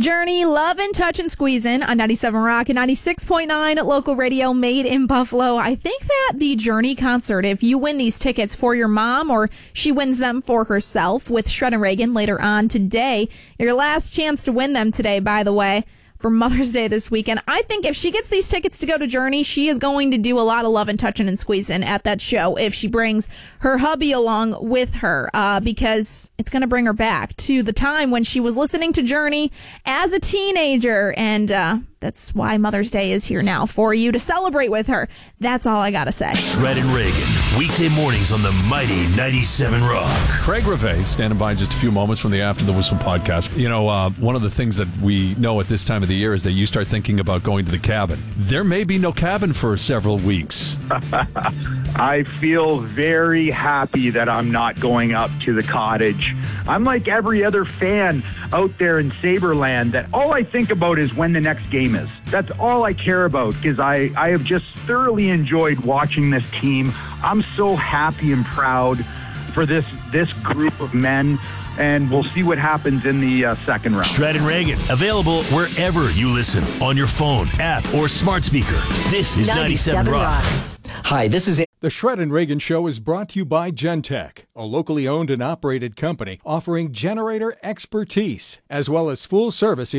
Journey, Love and Touch and Squeezin' on 97 Rock and 96.9 local radio made in Buffalo. I think that the Journey concert, if you win these tickets for your mom or she wins them for herself with Shred and Reagan later on today, your last chance to win them today, by the way, for Mother's Day this weekend. I think if she gets these tickets to go to Journey, she is going to do a lot of love and touching and squeezing at that show if she brings her hubby along with her, because it's going to bring her back to the time when she was listening to Journey as a teenager, and that's why Mother's Day is here now, for you to celebrate with her. That's all I got to say. Shred and Reagan, weekday mornings on the mighty 97 Rock. Craig Revay standing by in just a few moments from the After the Whistle podcast. You know, one of the things that we know at this time of the year is that you start thinking about going to the cabin. There may be no cabin for several weeks. I feel very happy that I'm not going up to the cottage. I'm like every other fan out there in Saberland that all I think about is when the next game is. That's all I care about, because I have just thoroughly enjoyed watching this team. I'm so happy and proud for this group of men, and we'll see what happens in the second round. Shred and Reagan, available wherever you listen, on your phone, app, or smart speaker. This is 97 Rock. Hi, this is The Shred and Reagan Show is brought to you by Gentech, a locally owned and operated company offering generator expertise, as well as full service